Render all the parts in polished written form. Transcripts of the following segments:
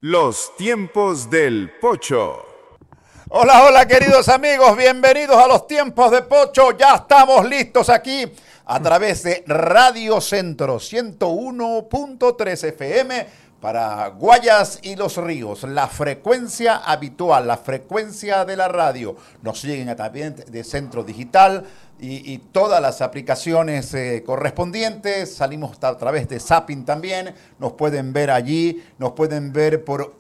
Los tiempos del Pocho. Hola, hola queridos amigos, bienvenidos a los tiempos de Pocho. Ya estamos listos aquí a través de Radio Centro 101.3 FM para Guayas y Los Ríos. La frecuencia habitual, la frecuencia de la radio. Nos siguen a través de Centro Digital y todas las aplicaciones correspondientes. Salimos a través de Zapping también. Nos pueden ver allí, nos pueden ver por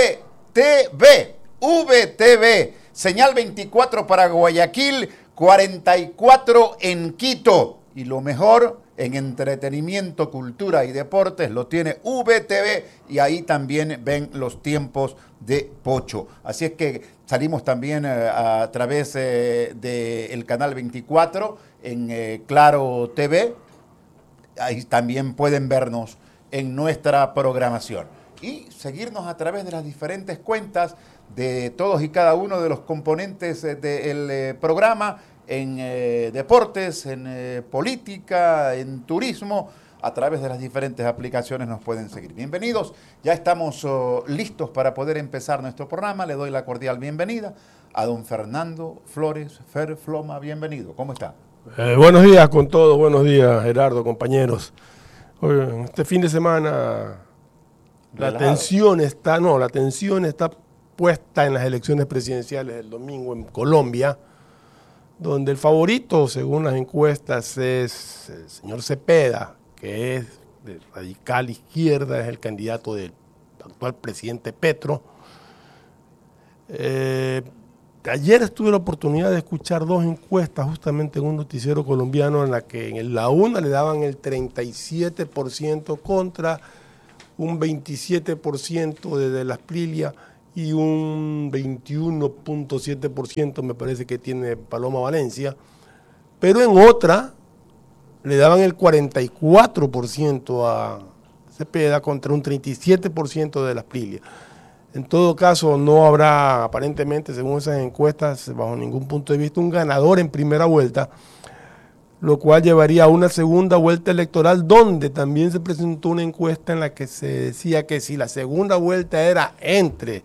VTV, señal 24 para Guayaquil, 44 en Quito. Y lo mejor, en entretenimiento, cultura y deportes, lo tiene VTV y ahí también ven los tiempos de Pocho. Así es que salimos también a través del canal 24 en Claro TV. Ahí también pueden vernos en nuestra programación. Y seguirnos a través de las diferentes cuentas de todos y cada uno de los componentes del programa, en deportes, en política, en turismo, a través de las diferentes aplicaciones nos pueden seguir. Bienvenidos, ya estamos listos para poder empezar nuestro programa. Le doy la cordial bienvenida a don Fernando Flores Floma. Bienvenido, ¿cómo está? Buenos días con todos, buenos días Gerardo, compañeros. Este fin de semana la tensión está puesta en las elecciones presidenciales del domingo en Colombia, donde el favorito, según las encuestas, es el señor Cepeda, que es de radical izquierda, es el candidato del actual presidente Petro. Ayer tuve la oportunidad de escuchar dos encuestas justamente en un noticiero colombiano en la que en la una le daban el 37% contra un 27% de Las Prillas y un 21.7% me parece que tiene Paloma Valencia, pero en otra le daban el 44% a Cepeda contra un 37% de Las Prillas. En todo caso, no habrá aparentemente, según esas encuestas, bajo ningún punto de vista, un ganador en primera vuelta, lo cual llevaría a una segunda vuelta electoral, donde también se presentó una encuesta en la que se decía que si la segunda vuelta era entre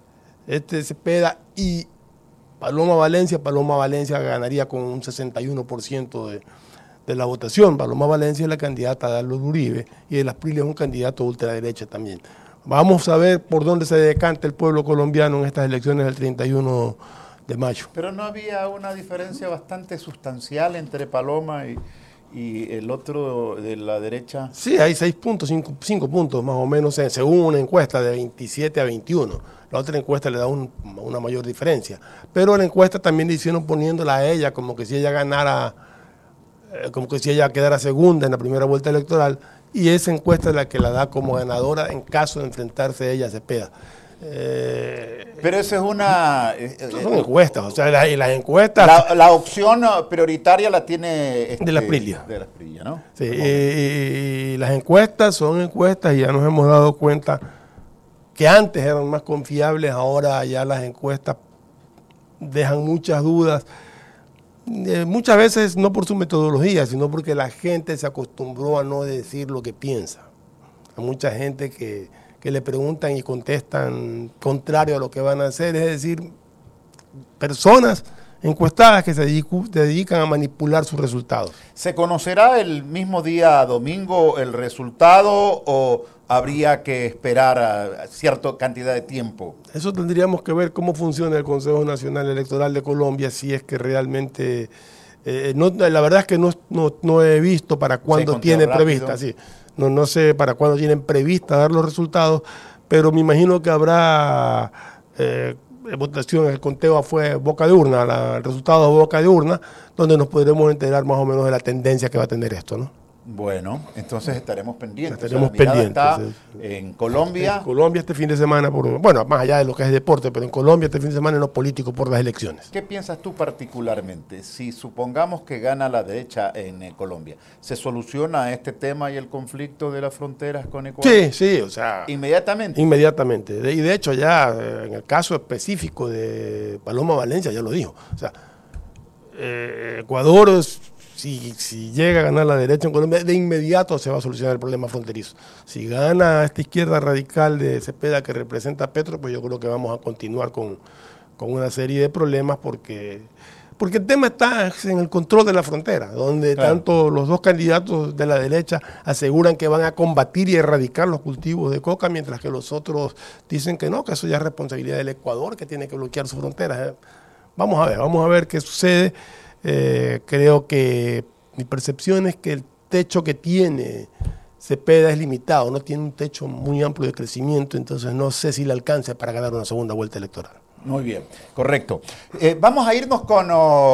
Cepeda y Paloma Valencia ganaría con un 61% de la votación. Paloma Valencia es la candidata de Carlos Uribe y de Las Prillas es un candidato de ultraderecha también. Vamos a ver por dónde se decanta el pueblo colombiano en estas elecciones del 31 de mayo. Pero no había una diferencia bastante sustancial entre Paloma y el otro de la derecha. Sí, hay 6 puntos, 5 puntos más o menos, según una encuesta de 27 a 21. La otra encuesta le da una mayor diferencia. Pero la encuesta también le hicieron poniéndola a ella como que si ella ganara, como que si ella quedara segunda en la primera vuelta electoral. Y esa encuesta es la que la da como ganadora en caso de enfrentarse ella a Cepeda. Pero eso es una... son encuestas, o sea, las encuestas... La opción prioritaria la tiene... de Las Prillas. De Las Prillas, ¿no? Sí, y las encuestas son encuestas y ya nos hemos dado cuenta que antes eran más confiables, ahora ya las encuestas dejan muchas dudas. Muchas veces no por su metodología, sino porque la gente se acostumbró a no decir lo que piensa. Hay mucha gente que le preguntan y contestan contrario a lo que van a hacer, es decir, personas encuestadas que se dedican a manipular sus resultados. ¿Se conocerá el mismo día domingo el resultado o habría que esperar a cierta cantidad de tiempo? Eso tendríamos que ver cómo funciona el Consejo Nacional Electoral de Colombia, si es que realmente... la verdad es que no he visto para cuándo tiene prevista, sí. No sé para cuándo tienen prevista dar los resultados, pero me imagino que habrá votación, el conteo fue boca de urna, el resultado de boca de urna, donde nos podremos enterar más o menos de la tendencia que va a tener esto, ¿no? Bueno, entonces estaremos pendientes. Estaremos pendientes. Está en Colombia. En Colombia este fin de semana, más allá de lo que es deporte, pero en Colombia este fin de semana en lo político por las elecciones. ¿Qué piensas tú particularmente? Si supongamos que gana la derecha en Colombia, ¿se soluciona este tema y el conflicto de las fronteras con Ecuador? Sí, o sea... ¿Inmediatamente? Inmediatamente. Y de hecho ya en el caso específico de Paloma Valencia ya lo dijo. O sea, Ecuador si llega a ganar la derecha en Colombia, de inmediato se va a solucionar el problema fronterizo. Si gana esta izquierda radical de Cepeda que representa a Petro, pues yo creo que vamos a continuar con una serie de problemas porque el tema está en el control de la frontera, donde tanto los dos candidatos de la derecha aseguran que van a combatir y erradicar los cultivos de coca, mientras que los otros dicen que no, que eso ya es responsabilidad del Ecuador, que tiene que bloquear sus fronteras. Vamos a ver qué sucede. Creo que mi percepción es que el techo que tiene Cepeda es limitado, no tiene un techo muy amplio de crecimiento, entonces no sé si le alcance para ganar una segunda vuelta electoral. Muy bien, correcto. Vamos a irnos con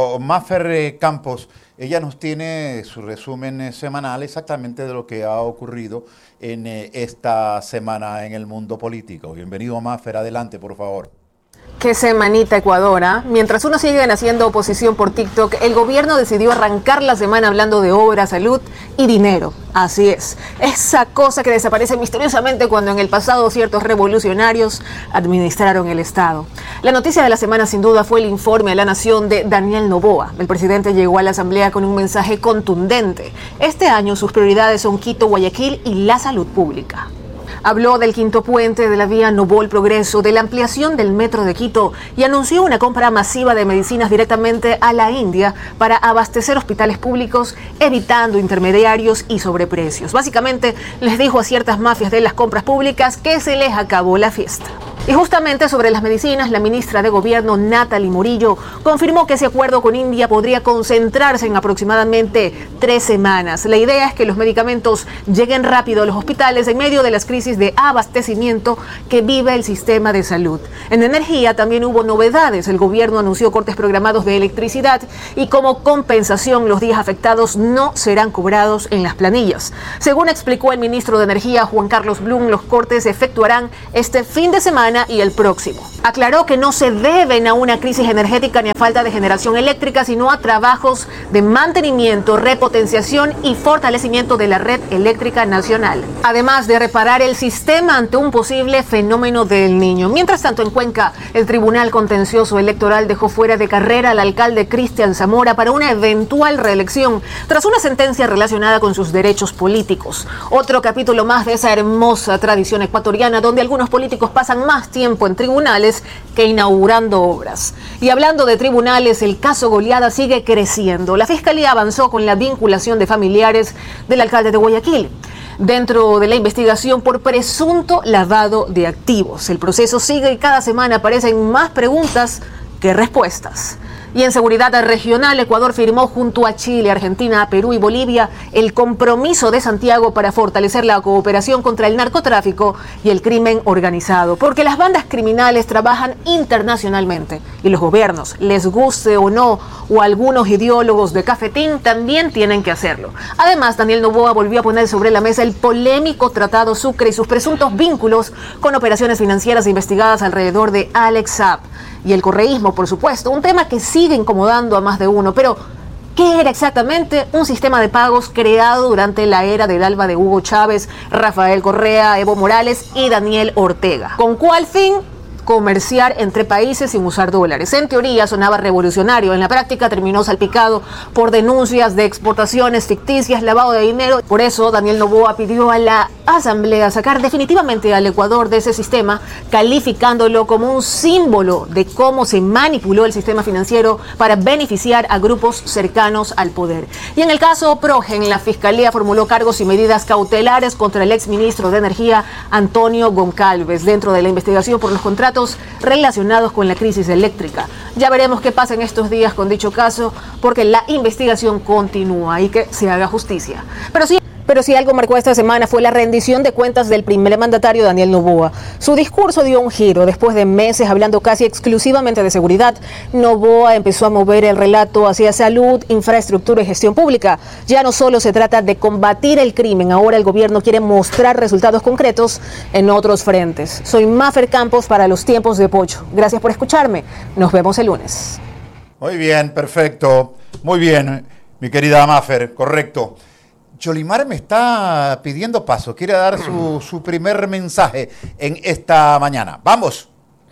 Maffer Campos. Ella nos tiene su resumen semanal exactamente de lo que ha ocurrido en esta semana en el mundo político. Bienvenido, Maffer, adelante, por favor. Qué semanita, Ecuador, ¿eh? Mientras unos siguen haciendo oposición por TikTok, el gobierno decidió arrancar la semana hablando de obra, salud y dinero. Así es, esa cosa que desaparece misteriosamente cuando en el pasado ciertos revolucionarios administraron el Estado. La noticia de la semana sin duda fue el informe a la Nación de Daniel Noboa. El presidente llegó a la Asamblea con un mensaje contundente. Este año sus prioridades son Quito, Guayaquil y la salud pública. Habló del quinto puente de la vía Nobol Progreso, de la ampliación del metro de Quito y anunció una compra masiva de medicinas directamente a la India para abastecer hospitales públicos, evitando intermediarios y sobreprecios. Básicamente les dijo a ciertas mafias de las compras públicas que se les acabó la fiesta. Y justamente sobre las medicinas, la ministra de Gobierno, Natalie Murillo, confirmó que ese acuerdo con India podría concentrarse en aproximadamente 3 semanas. La idea es que los medicamentos lleguen rápido a los hospitales en medio de las crisis de abastecimiento que vive el sistema de salud. En energía también hubo novedades. El gobierno anunció cortes programados de electricidad y como compensación los días afectados no serán cobrados en las planillas. Según explicó el ministro de Energía, Juan Carlos Blum, los cortes se efectuarán este fin de semana y el próximo. Aclaró que no se deben a una crisis energética ni a falta de generación eléctrica, sino a trabajos de mantenimiento, repotenciación y fortalecimiento de la red eléctrica nacional, además de reparar el sistema ante un posible fenómeno del Niño. Mientras tanto, en Cuenca, el Tribunal Contencioso Electoral dejó fuera de carrera al alcalde Cristian Zamora para una eventual reelección, tras una sentencia relacionada con sus derechos políticos. Otro capítulo más de esa hermosa tradición ecuatoriana, donde algunos políticos pasan más tiempo en tribunales que inaugurando obras. Y hablando de tribunales, el caso Goleada sigue creciendo. La Fiscalía avanzó con la vinculación de familiares del alcalde de Guayaquil dentro de la investigación por presunto lavado de activos. El proceso sigue y cada semana aparecen más preguntas que respuestas. Y en seguridad regional, Ecuador firmó junto a Chile, Argentina, Perú y Bolivia el compromiso de Santiago para fortalecer la cooperación contra el narcotráfico y el crimen organizado, porque las bandas criminales trabajan internacionalmente y los gobiernos, les guste o no, o algunos ideólogos de cafetín también tienen que hacerlo. Además, Daniel Noboa volvió a poner sobre la mesa el polémico Tratado Sucre y sus presuntos vínculos con operaciones financieras investigadas alrededor de Alex Saab y el correísmo, por supuesto, un tema que sigue incomodando a más de uno. Pero, ¿qué era exactamente? Un sistema de pagos creado durante la era del alba de Hugo Chávez, Rafael Correa, Evo Morales y Daniel Ortega. ¿Con cuál fin? Comerciar entre países sin usar dólares. En teoría sonaba revolucionario, en la práctica terminó salpicado por denuncias de exportaciones ficticias, lavado de dinero. Por eso Daniel Noboa pidió a la Asamblea sacar definitivamente al Ecuador de ese sistema, calificándolo como un símbolo de cómo se manipuló el sistema financiero para beneficiar a grupos cercanos al poder. Y en el caso Progen, la Fiscalía formuló cargos y medidas cautelares contra el exministro de Energía, Antonio Goncalves, dentro de la investigación por los contratos relacionados con la crisis eléctrica. Ya veremos qué pasa en estos días con dicho caso, porque la investigación continúa y que se haga justicia. Pero si algo marcó esta semana fue la rendición de cuentas del primer mandatario Daniel Noboa. Su discurso dio un giro. Después de meses hablando casi exclusivamente de seguridad, Noboa empezó a mover el relato hacia salud, infraestructura y gestión pública. Ya no solo se trata de combatir el crimen, ahora el gobierno quiere mostrar resultados concretos en otros frentes. Soy Maffer Campos para Los Tiempos de Pocho. Gracias por escucharme. Nos vemos el lunes. Muy bien, perfecto. Muy bien, mi querida Maffer, correcto. Yolimar me está pidiendo paso, quiere dar su primer mensaje en esta mañana. ¡Vamos!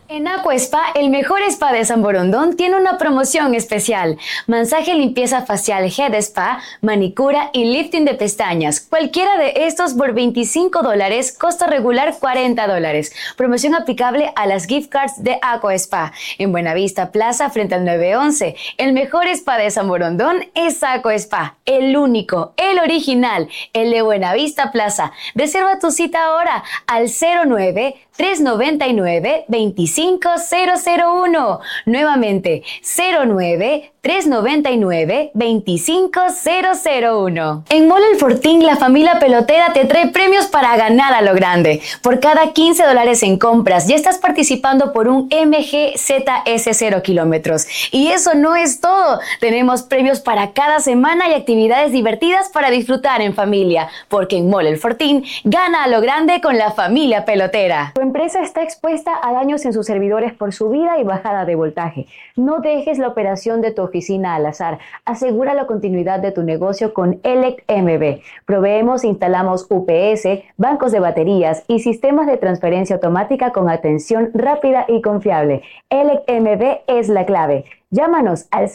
En Aqua Spa, el mejor spa de San Borondón, tiene una promoción especial. Masaje, limpieza facial, head spa, manicura y lifting de pestañas. Cualquiera de estos por $25, costo regular $40. Promoción aplicable a las gift cards de Aqua Spa. En Buenavista Plaza, frente al 911. El mejor spa de San Borondón es Aqua Spa. El único, el original, el de Buenavista Plaza. Reserva tu cita ahora al 09-399-25001. Nuevamente, 09-399-25001. En Mole El Fortín, la familia pelotera te trae premios para ganar a lo grande. Por cada $15 en compras, ya estás participando por un MG ZS 0 kilómetros. Y eso no es todo. Tenemos premios para cada semana y actividades divertidas para disfrutar en familia. Porque en Mole El Fortín, gana a lo grande con la familia pelotera. Tu empresa está expuesta a daños en sus servidores por subida y bajada de voltaje. No dejes la operación de tu oficina al azar. Asegura la continuidad de tu negocio con Elect MB. Proveemos e instalamos UPS, bancos de baterías y sistemas de transferencia automática con atención rápida y confiable. Elect MB es la clave. Llámanos al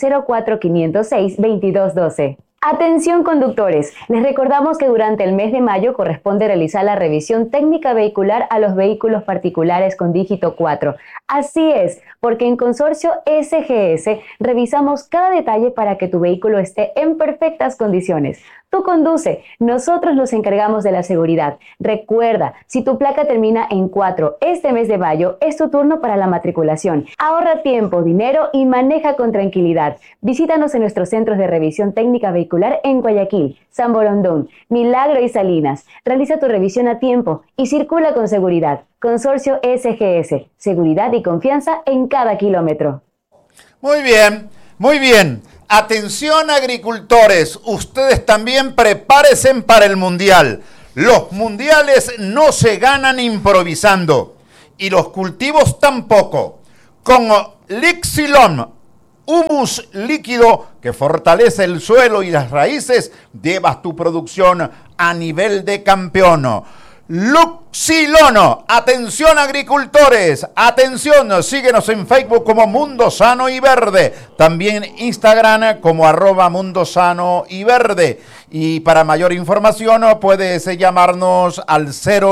04-506-2212. Atención conductores, les recordamos que durante el mes de mayo corresponde realizar la revisión técnica vehicular a los vehículos particulares con dígito 4. Así es, porque en Consorcio SGS revisamos cada detalle para que tu vehículo esté en perfectas condiciones. Tú conduce, nosotros nos encargamos de la seguridad. Recuerda, si tu placa termina en 4 este mes de mayo, es tu turno para la matriculación. Ahorra tiempo, dinero y maneja con tranquilidad. Visítanos en nuestros centros de revisión técnica vehicular en Guayaquil, San Borondón, Milagro y Salinas. Realiza tu revisión a tiempo y circula con seguridad. Consorcio SGS, seguridad y confianza en cada kilómetro. Muy bien, muy bien. Atención agricultores, ustedes también prepárense para el Mundial. Los mundiales no se ganan improvisando y los cultivos tampoco. Con Lixilon, humus líquido que fortalece el suelo y las raíces, llevas tu producción a nivel de campeón. Luxilono, atención agricultores, atención, síguenos en Facebook como Mundo Sano y Verde, también Instagram como @mundosano-y-verde, y para mayor información puedes llamarnos al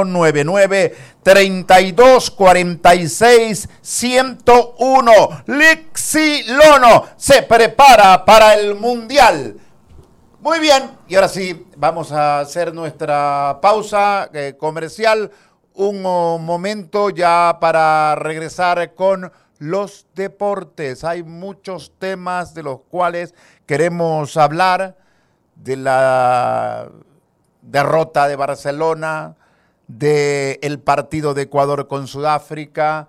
099-3246-101. Lixilono se prepara para el Mundial. Muy bien, y ahora sí, vamos a hacer nuestra pausa comercial, un momento ya para regresar con los deportes. Hay muchos temas de los cuales queremos hablar, de la derrota de Barcelona, del partido de Ecuador con Sudáfrica,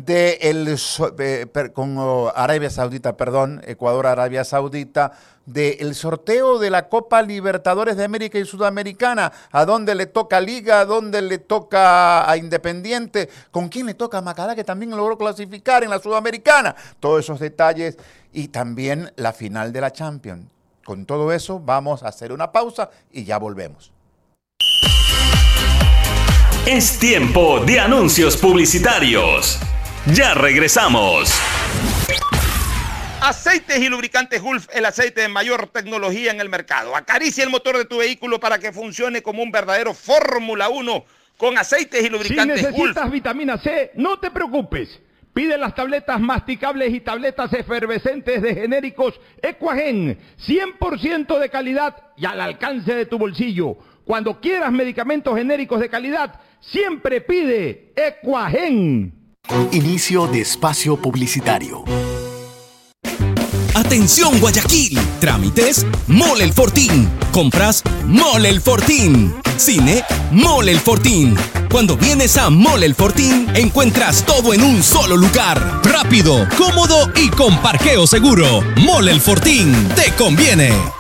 con Arabia Saudita, Ecuador-Arabia Saudita, del sorteo de la Copa Libertadores de América y Sudamericana, a dónde le toca Liga, a dónde le toca a Independiente, con quién le toca a Macará, que también logró clasificar en la Sudamericana, todos esos detalles, y también la final de la Champions. Con todo eso vamos a hacer una pausa y ya volvemos. Es tiempo de anuncios publicitarios. Ya regresamos. Aceites y lubricantes Gulf, el aceite de mayor tecnología en el mercado. Acaricia el motor de tu vehículo para que funcione como un verdadero Fórmula 1 con aceites y lubricantes Gulf. Si necesitas vitamina C, no te preocupes. Pide las tabletas masticables y tabletas efervescentes de genéricos Equagen, 100% de calidad y al alcance de tu bolsillo. Cuando quieras medicamentos genéricos de calidad, siempre pide Equagen. Inicio de espacio publicitario. Atención Guayaquil, trámites Mole El Fortín, compras Mole El Fortín, cine Mole El Fortín. Cuando vienes a Mole El Fortín encuentras todo en un solo lugar, rápido, cómodo y con parqueo seguro. Mole El Fortín, te conviene.